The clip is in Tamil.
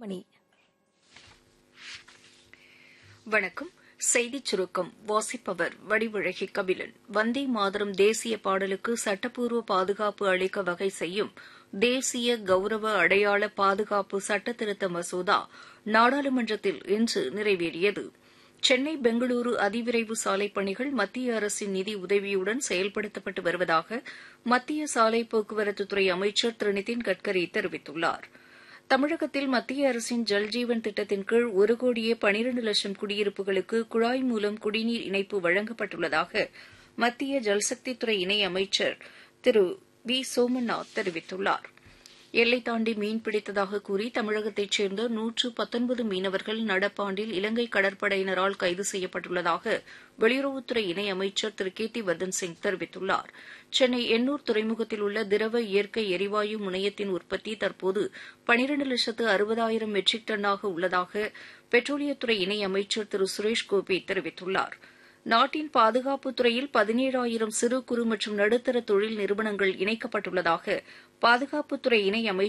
மணி. வணக்கம். செய்திச் சுருக்கம் வாசிப்பவர் வடிவழகி கபிலன். வந்தே மாதரம் தேசிய பாடலுக்கு சட்டப்பூர்வ பாதுகாப்பு அளிக்க வகை செய்யும் தேசிய கௌரவ அடையாள பாதுகாப்பு சட்டத்திருத்த மசோதா நாடாளுமன்றத்தில் இன்று நிறைவேறியது. சென்னை பெங்களூரு அதிவிரைவு சாலைப் பணிகள் மத்திய அரசின் நிதி உதவியுடன் செயல்படுத்தப்பட்டு வருவதாக மத்திய சாலை போக்குவரத்துத்துறை அமைச்சர் திரு நிதின் கட்கரி தெரிவித்துள்ளார். தமிழகத்தில் மத்திய அரசின் ஜல்ஜீவன் திட்டத்தின் கீழ் 1,12,00,000 குடியிருப்புகளுக்கு குழாய் மூலம் குடிநீர் இணைப்பு வழங்கப்பட்டுள்ளதாக மத்திய ஜல்சக்தித்துறை இணையமைச்சர் திரு வி சோமநாத் தெரிவித்துள்ளார். எல்லை தாண்டி மீன்பிடித்ததாக கூறி தமிழகத்தைச் சேர்ந்த 119 மீனவர்கள் நடப்பாண்டில் இலங்கை கடற்படையினரால் கைது செய்யப்பட்டுள்ளதாக வெளியுறவுத்துறை இணையமைச்சர் திரு கீர்த்திவர்தன் சிங் தெரிவித்துள்ளார். சென்னை எண்ணூர் துறைமுகத்தில் உள்ள திரவ இயற்கை எரிவாயு முனையத்தின் உற்பத்தி தற்போது 12,60,000 மெட்ரிக் டன்னாக உள்ளதாக பெட்ரோலியத்துறை இணையமைச்சர் திரு சுரேஷ் கோபி தெரிவித்துள்ளார். நாட்டின் பாதுகாப்புத் துறையில் 17,000 சிறு குறு மற்றும் நடுத்தர தொழில் நிறுவனங்கள் இணைக்கப்பட்டுள்ளதாக பாதுகாப்புத்துறை இணையமைச்சர்